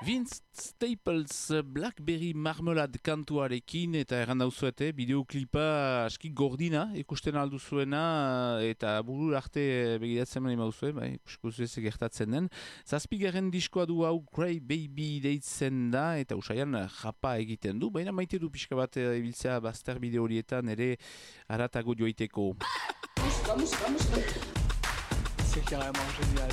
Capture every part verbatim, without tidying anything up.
Vince Staples Blackberry Marmalade kantuarekin eta erran dauzuete, bideoklipa aski gordina ikusten aldu zuena eta buru arte begiratzen mani mauzue, bai, ikusko zuez gertatzen den. Zazpigaren diskoa du hau Cry Baby deitzen da eta usaian japa egiten du, baina maite du pixka bat ibiltzea bazter bide horietan ere aratago joiteko. Musika, musika, musika. C'est carrément génial.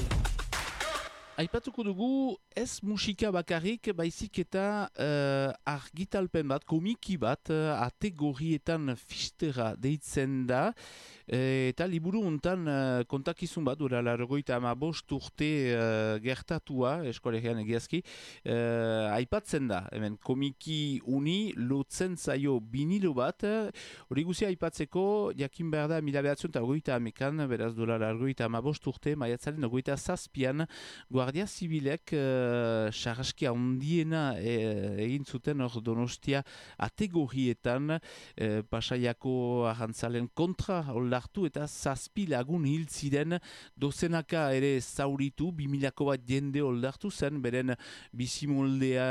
Aipatuko dugu ez musika bakarrik, baizik eta uh, argitalpen bat, komiki bat, uh, ategorietan fistera deitzen da, e, eta liburu untan uh, kontakizun bat, dura largoita ama bost urte uh, gertatua, eskolegian egiazki, uh, aipatzen da, hemen komiki uni lotzen zaio binilo bat, hori guzia aipatzeko, jakin behar da, mila behatzen eta ogoita amekan, beraz dura largoita ama bost urte, maiatzaren ogoita zazpian, Guardia Zibilek uh, sarraskia ondiena e, egin zuten hor Donostia ategorietan e, Pasaiako ahantzalen kontra oldartu eta zazpi lagun hil ziren dozenaka ere zauritu, bimilako bat jende oldartu zen, beren bizimoldea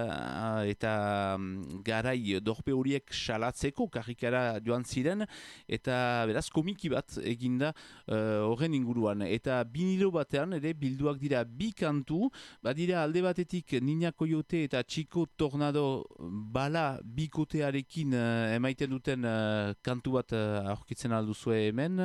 eta um, garai dorpe horiek salatzeko karrikara joan ziren eta beraz komiki bat eginda horren uh, inguruan eta binilo batean ere bilduak dira bi kantu, badira alde batetik Nina Coyote eta Chico Tornado bala bikotearekin uh, emaiten duten uh, kantu bat uh, aurkitzen alduzue hemen,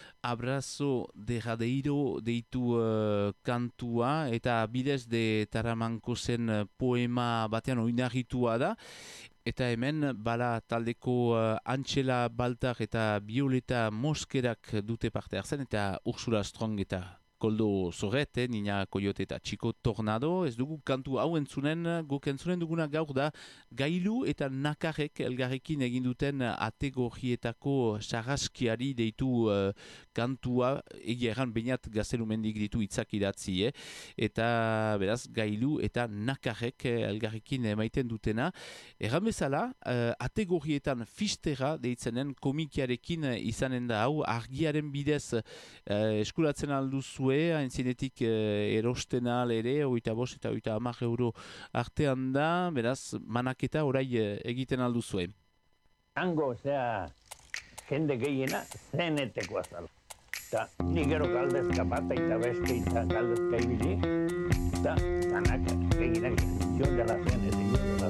Abrazo de Jadeiro deitu uh, kantua eta bidez de Taramanko zen uh, poema batean oinarritua da. Eta hemen bala taldeko uh, Antxela Baltar eta Violeta Moskerak dute parte hartzen eta Ursula Strong eta Koldo Zorret, eh, Nina Coyote eta Chico Tornado, ez dugu kantu hau entzunen, guk entzunen duguna gaur da Gailu eta Nakarrek elgarrekin eginduten ategorrietako sarraskiari deitu uh, kantua, egia erran bainat gaztelumendik ditu hitzak idatzi, eh? Eta beraz Gailu eta Nakarrek elgarrekin emaiten dutena. Erran bezala, uh, ategorrietan fistera deitzenen komikiarekin izanen da hau, argiaren bidez uh, eskuratzen alduzu hain zinetik eh, erosten ahal ere, oita bost eta oita hamar euro artean da, beraz, manaketa orai eh, egiten alduzue. Hango, osea, jende gehiena zeneteko azal. Eta ni gero galdezka bat, eta beste eta galdezka ibili, eta zanak gehienak, jo dela zen,